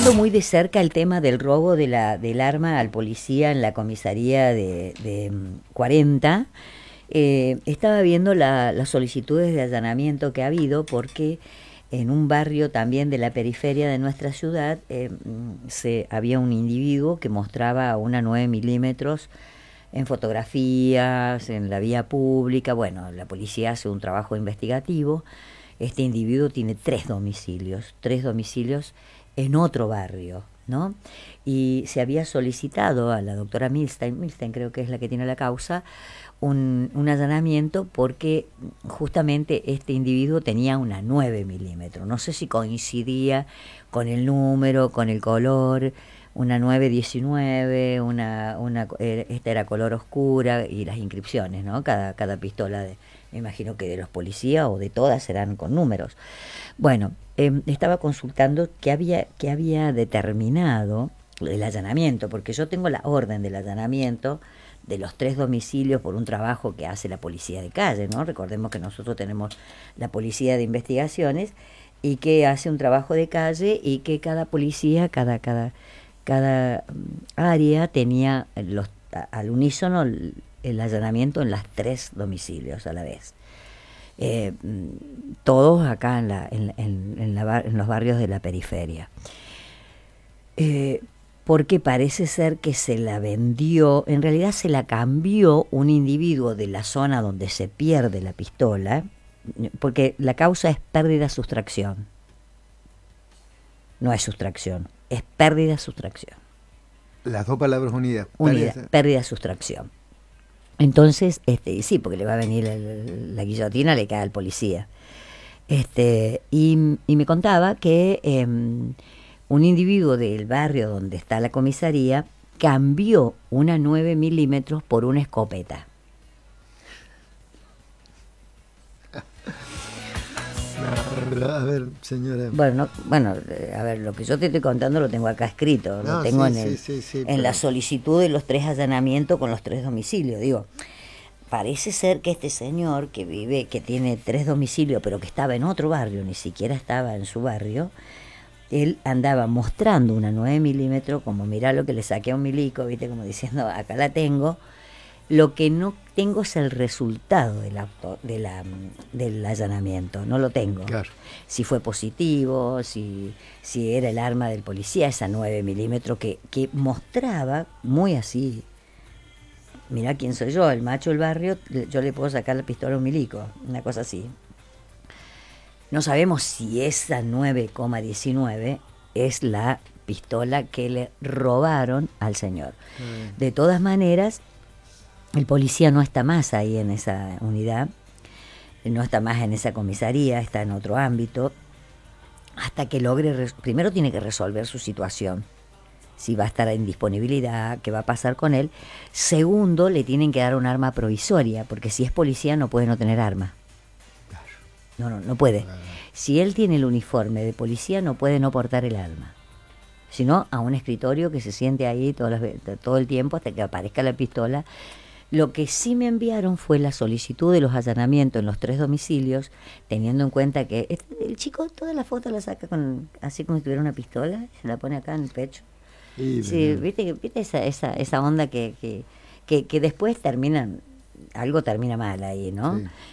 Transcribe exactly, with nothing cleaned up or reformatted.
siguiendo muy de cerca el tema del robo de la, del arma al policía en la comisaría de, de cuarenta, eh, estaba viendo la, las solicitudes de allanamiento que ha habido, porque en un barrio también de la periferia de nuestra ciudad eh, se, había un individuo que mostraba una nueve milímetros en fotografías, en la vía pública. Bueno, la policía hace un trabajo investigativo. Este individuo tiene tres domicilios, tres domicilios en otro barrio, ¿no? Y se había solicitado a la doctora Milstein, Milstein creo que es la que tiene la causa, un, un allanamiento porque justamente este individuo tenía una nueve milímetros. No sé si coincidía con el número, con el color, una nueve diecinueve, una, una, esta era color oscura, y las inscripciones, ¿no? Cada, cada pistola, de, me imagino que de los policías o de todas serán con números. Bueno, eh, estaba consultando qué había, qué había determinado el allanamiento, porque yo tengo la orden del allanamiento de los tres domicilios por un trabajo que hace la policía de calle, ¿no? Recordemos que nosotros tenemos la policía de investigaciones y que hace un trabajo de calle, y que cada policía, cada, cada, cada área tenía los, al unísono el, el allanamiento en las tres domicilios a la vez. Eh, todos acá en, la, en, en, en, la, en los barrios de la periferia. Eh, porque parece ser que se la vendió, en realidad se la cambió un individuo de la zona donde se pierde la pistola, porque la causa es pérdida-sustracción. No es sustracción, es pérdida-sustracción. Las dos palabras unidas. Unida, pérdida-sustracción. Entonces, este, sí, porque le va a venir el, la guillotina, le cae al policía. Este, y, y me contaba que eh, un individuo del barrio donde está la comisaría cambió una nueve milímetros por una escopeta. A ver, señora. Bueno, no, bueno, a ver, lo que yo te estoy contando lo tengo acá escrito, no, lo tengo sí, en, el, sí, sí, sí, en pero... la solicitud de los tres allanamientos con los tres domicilios. Digo, parece ser que este señor que vive, que tiene tres domicilios, pero que estaba en otro barrio, ni siquiera estaba en su barrio, él andaba mostrando una nueve milímetros, como mirá lo que le saqué a un milico, viste, como diciendo, acá la tengo. Lo que no tengo es el resultado del, auto, de la, del allanamiento, no lo tengo. Claro. Si fue positivo, si, si era el arma del policía, esa nueve milímetros que, que mostraba muy así. Mirá quién soy yo, el macho del barrio, yo le puedo sacar la pistola a un milico, una cosa así. No sabemos si esa nueve coma diecinueve es la pistola que le robaron al señor. Mm. De todas maneras, el policía no está más ahí en esa unidad, no está más en esa comisaría, está en otro ámbito, hasta que logre, primero tiene que resolver su situación, si va a estar en disponibilidad, qué va a pasar con él. Segundo, le tienen que dar un arma provisoria, porque si es policía no puede no tener arma. No, no, no puede. Si él tiene el uniforme de policía, no puede no portar el arma. Sino a un escritorio que se siente ahí todas las, todo el tiempo hasta que aparezca la pistola. Lo que sí me enviaron fue la solicitud de los allanamientos en los tres domicilios, teniendo en cuenta que el chico toda la foto la saca con así como si tuviera una pistola, se la pone acá en el pecho. Sí, sí, viste, viste esa, esa, esa onda que, que, que, que después terminan, algo termina mal ahí, ¿no? Sí.